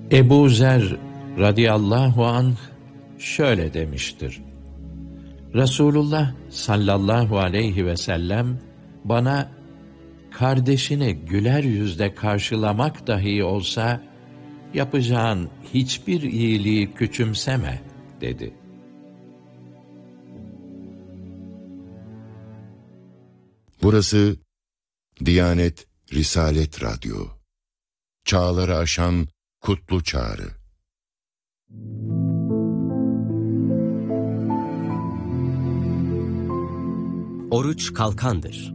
Ebu Zer radıyallahu anh şöyle demiştir: Resulullah sallallahu aleyhi ve sellem bana kardeşini güler yüzle karşılamak dahi olsa yapacağın hiçbir iyiliği küçümseme dedi. Burası Diyanet Risalet Radyo. Çağları aşan kutlu çağrı. Oruç kalkandır.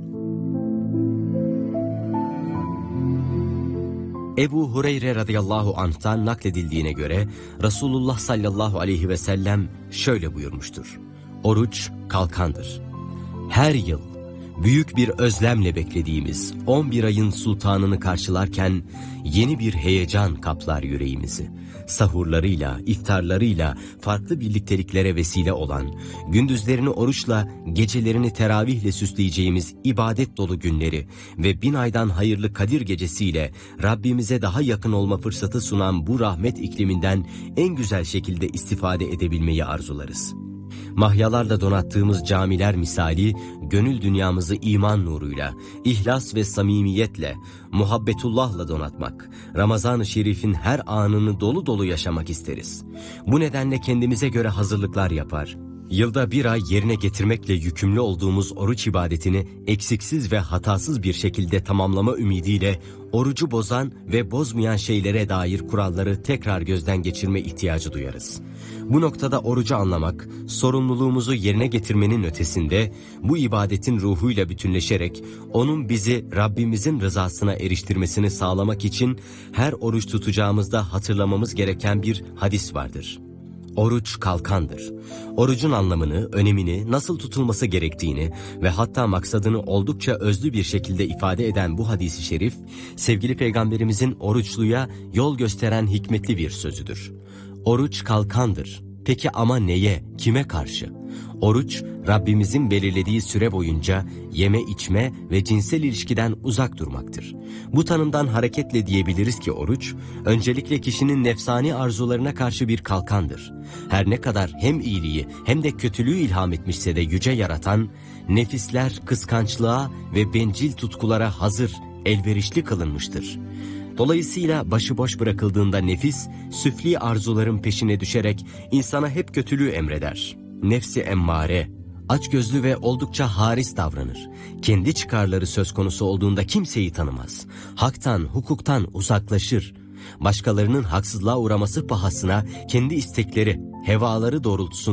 Ebu Hureyre radıyallahu anh'tan nakledildiğine göre Resulullah sallallahu aleyhi ve sellem şöyle buyurmuştur: Oruç kalkandır. Her yıl büyük bir özlemle beklediğimiz 11 ayın sultanını karşılarken yeni bir heyecan kaplar yüreğimizi. Sahurlarıyla, iftarlarıyla farklı birlikteliklere vesile olan, gündüzlerini oruçla, gecelerini teravihle süsleyeceğimiz ibadet dolu günleri ve 1000 aydan hayırlı Kadir gecesiyle Rabbimize daha yakın olma fırsatı sunan bu rahmet ikliminden en güzel şekilde istifade edebilmeyi arzularız. Mahyalarla donattığımız camiler misali, gönül dünyamızı iman nuruyla, ihlas ve samimiyetle, muhabbetullahla donatmak, Ramazan-ı Şerif'in her anını dolu dolu yaşamak isteriz. Bu nedenle kendimize göre hazırlıklar yapar. Yılda bir ay yerine getirmekle yükümlü olduğumuz oruç ibadetini eksiksiz ve hatasız bir şekilde tamamlama ümidiyle orucu bozan ve bozmayan şeylere dair kuralları tekrar gözden geçirme ihtiyacı duyarız. Bu noktada orucu anlamak, sorumluluğumuzu yerine getirmenin ötesinde bu ibadetin ruhuyla bütünleşerek onun bizi Rabbimizin rızasına eriştirmesini sağlamak için her oruç tutacağımızda hatırlamamız gereken bir hadis vardır. Oruç kalkandır. Orucun anlamını, önemini, nasıl tutulması gerektiğini ve hatta maksadını oldukça özlü bir şekilde ifade eden bu hadis-i şerif, sevgili Peygamberimizin oruçluya yol gösteren hikmetli bir sözüdür. Oruç kalkandır. Peki ama neye, kime karşı? Oruç, Rabbimizin belirlediği süre boyunca yeme içme ve cinsel ilişkiden uzak durmaktır. Bu tanımdan hareketle diyebiliriz ki oruç, öncelikle kişinin nefsani arzularına karşı bir kalkandır. Her ne kadar hem iyiliği hem de kötülüğü ilham etmişse de yüce yaratan, nefisler kıskançlığa ve bencil tutkulara hazır, elverişli kılınmıştır. Dolayısıyla başıboş bırakıldığında nefis, süfli arzuların peşine düşerek insana hep kötülüğü emreder. Nefsi emmare, açgözlü ve oldukça haris davranır. Kendi çıkarları söz konusu olduğunda kimseyi tanımaz. Haktan, hukuktan uzaklaşır. Başkalarının haksızlığa uğraması pahasına kendi istekleri, hevaları doğrultusunda